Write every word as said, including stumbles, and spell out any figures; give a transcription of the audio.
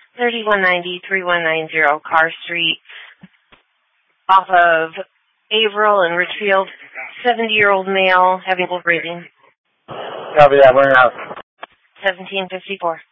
thirty-one ninety, thirty-one ninety Carr Street, off of Averill and Richfield. seventy-year-old male, having full breathing. Copy that, we're in house. seventeen fifty-four.